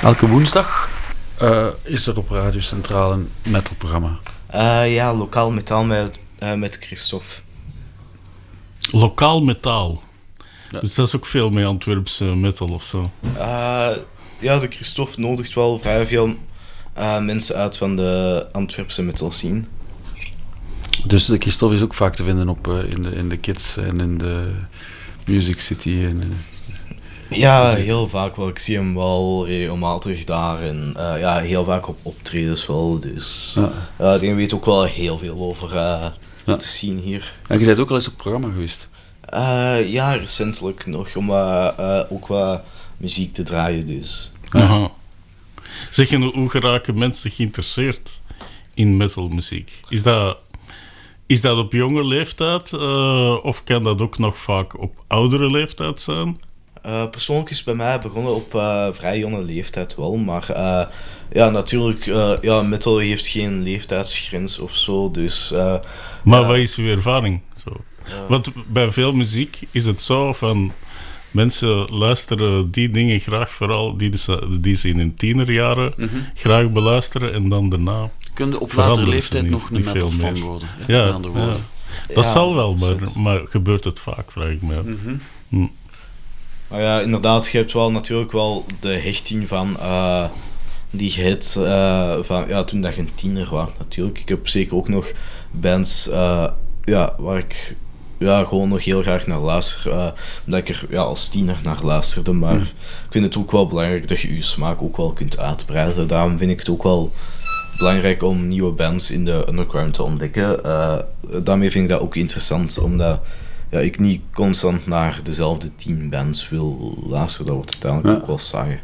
Elke woensdag is er op Radio Centraal een metalprogramma. Ja, lokaal metaal met Christophe. Lokaal metaal. Ja. Dus dat is ook veel met Antwerpse metal of zo. Ja, de Christophe nodigt wel vrij veel mensen uit van de Antwerpse metal scene. Dus de Christophe is ook vaak te vinden op, in de Kids en in de Music City. Ja, heel vaak wel. Ik zie hem wel regelmatig daar en ja, heel vaak op optredens wel. Dus die weet ook wel heel veel over de scene hier. En je bent ook al eens op het programma geweest? Ja, recentelijk nog, om ook wat muziek te draaien dus. Aha. Zeg je, hoe geraken mensen geïnteresseerd in metalmuziek? Is dat op jonge leeftijd of kan dat ook nog vaak op oudere leeftijd zijn? Persoonlijk is het bij mij begonnen op vrij jonge leeftijd wel, maar ja, natuurlijk, metal heeft geen leeftijdsgrens of zo, dus... Maar wat is uw ervaring? Zo? Want bij veel muziek is het zo van... Mensen luisteren die dingen graag, vooral die ze in hun tienerjaren graag beluisteren en dan daarna... Kun je op latere leeftijd nog een metalfan worden? Ja, dat zal wel, maar gebeurt het vaak, vraag ik me af. Maar ja, inderdaad, je hebt wel natuurlijk wel de hechting van die je hebt van ja, toen dat je een tiener was natuurlijk. Ik heb zeker ook nog bands waar ik gewoon nog heel graag naar luister, omdat ik er als tiener naar luisterde, maar ik vind het ook wel belangrijk dat je je smaak ook wel kunt uitbreiden. Daarom vind ik het ook wel belangrijk om nieuwe bands in de underground te ontdekken. Daarmee vind ik dat ook interessant, omdat ik niet constant naar dezelfde 10 bands wil luisteren. Dat wordt uiteindelijk ook wel saai.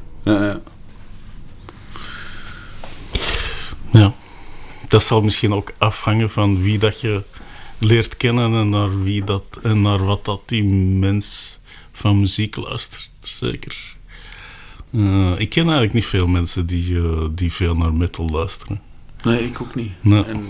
Ja, dat zal misschien ook afhangen van wie dat je leert kennen en naar wat dat die mens van muziek luistert, zeker. Ik ken eigenlijk niet veel mensen die veel naar metal luisteren. Nee, ik ook niet. Nee. En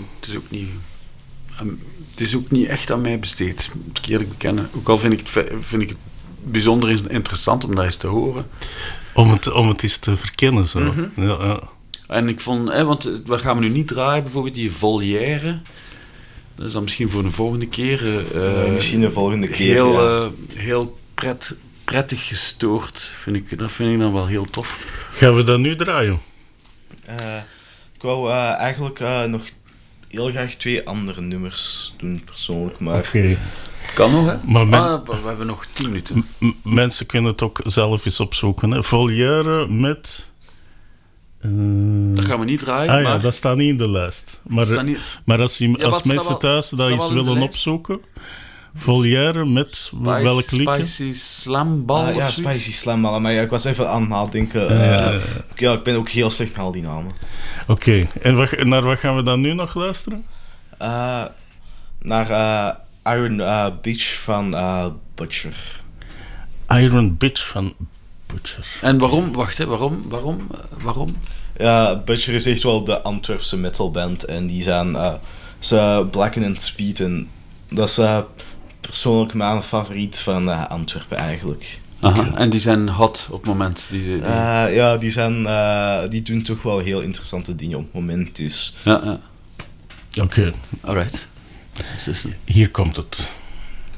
het is ook niet echt aan mij besteed, moet ik eerlijk bekennen. Ook al vind ik het bijzonder interessant om dat eens te horen. Om het eens te verkennen, zo. Ja. En ik vond, want wat gaan we nu niet draaien, bijvoorbeeld die Volière. Dat is dan misschien voor de volgende keer. Misschien de volgende keer, heel prettig gestoord, dat vind ik dan wel heel tof. Gaan we dat nu draaien? Ik wou eigenlijk nog heel graag 2 andere nummers doen, persoonlijk, maar... Oké. Kan nog, hè? Maar we hebben nog 10 minuten. Mensen kunnen het ook zelf eens opzoeken, hè. Volière met... Dat gaan we niet draaien, maar... dat staat niet in de lijst. Maar als mensen thuis dat eens willen opzoeken... Volière met welk liedje? Spicy Slambal ja, Spicy Slambal. Maar ik was even aan het nadenken. Ik ben ook heel slecht met al die namen. Oké. En naar wat gaan we dan nu nog luisteren? Naar Iron Beach van Butcher. Iron Beach van Butcher. En waarom? Wacht, hè, waarom? Ja, Butcher is echt wel de Antwerpse metalband. En die zijn ze Blacken and Speed. En dat is persoonlijk mijn favoriet van Antwerpen eigenlijk. Aha, okay. En die zijn hot op het moment? Ja, die doen toch wel heel interessante dingen op het moment, dus... Ja. Oké. Alright. Hier komt het.